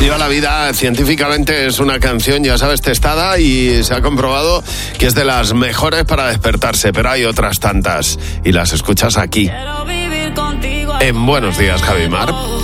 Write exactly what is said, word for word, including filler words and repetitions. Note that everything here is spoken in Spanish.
Viva la vida, científicamente es una canción, ya sabes, testada y se ha comprobado que es de las mejores para despertarse, pero hay otras tantas y las escuchas aquí. En Buenos Días, Javi Mar.